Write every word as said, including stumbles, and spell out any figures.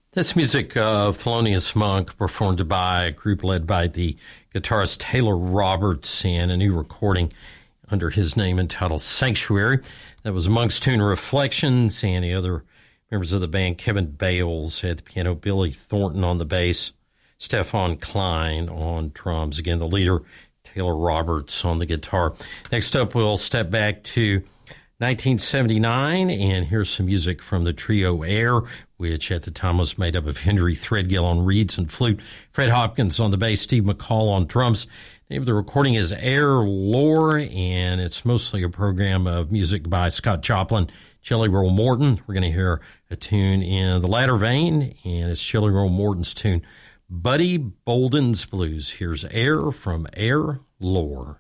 This music of Thelonious Monk, performed by a group led by the guitarist Taylor Roberts, and a new recording under his name entitled Sanctuary. That was Monk's tune Reflections, and the other members of the band, Kevin Bales at the piano, Billy Thornton on the bass, Stefan Klein on drums. Again, the leader, Taylor Roberts, on the guitar. Next up, we'll step back to nineteen seventy-nine, and here's some music from the trio Air, which at the time was made up of Henry Threadgill on reeds and flute, Fred Hopkins on the bass, Steve McCall on drums. The name of the recording is Air Lore, and it's mostly a program of music by Scott Joplin, Jelly Roll Morton. We're going to hear a tune in the latter vein, and it's Jelly Roll Morton's tune, Buddy Bolden's Blues. Here's Air from Air Lore.